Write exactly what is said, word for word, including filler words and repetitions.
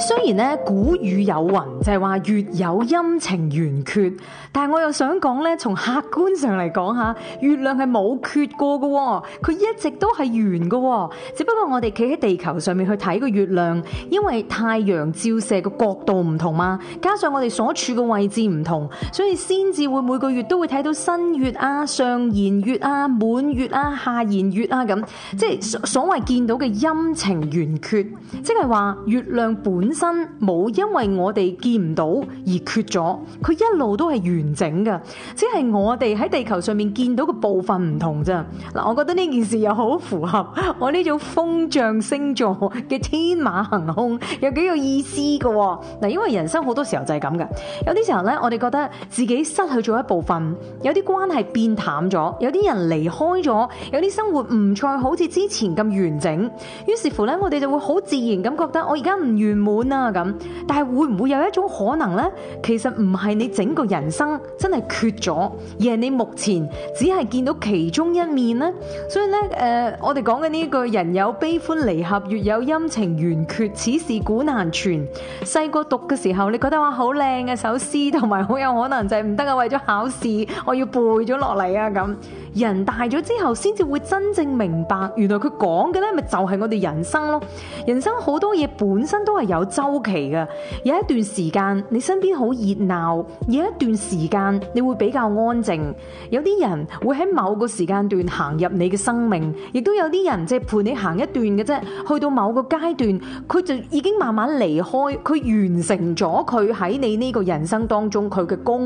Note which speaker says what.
Speaker 1: 雖然咧古語有云，就係話月有陰晴圓缺，但係我又想講咧，從客觀上嚟講下，月亮係冇缺過嘅，佢一直都係圓嘅。只不過我哋企喺地球上面去睇個月亮，因為太陽照射嘅角度唔同嘛，加上我哋所處嘅位置唔同，所以先至會每個月都會睇到新月啊、上弦月啊、滿月啊、下弦月啊咁，即係所所謂見到嘅陰晴圓缺，即係話月亮本身冇因為我哋見唔到而缺咗，佢一路都係完整㗎，只係我哋喺地球上面見到嘅部分唔同咋。嗱，我覺得呢件事又好符合我呢種風象星座嘅天馬行空，有幾個意思㗎喎。嗱，因為人生好多時候就係咁㗎，有啲時候咧，我哋覺得自己失去咗一部分，有啲關係變淡咗，有啲人離開咗，有啲生活唔再好似之前咁完整，於是乎咧，我哋就會好自然咁覺得我而家唔圓滿啊咁。但係會唔會有一種可能呢？其實唔係你整個人生真係缺咗，而係你目前只係見到其中一面呢？所以咧，誒、呃，我哋講嘅呢句人有悲歡離合，月有陰晴圓缺，此事古難全。細個讀嘅時候，你覺得話好靚嘅首詩，同埋好有可能就係唔得啊，為咗考試，我要背咗落嚟啊咁。人大咗之後，先至會真正明白，原來佢講嘅咧，咪就係我哋人生咯。人生好多嘢本身都係有周期嘅，有一段時間你身邊好熱鬧，有一段時間你會比較安靜。有啲人會喺某個時間段行入你嘅生命，亦都有啲人即係陪你行一段嘅啫。去到某個階段，佢就已經慢慢離開，佢完成咗佢喺你呢個人生當中佢嘅功。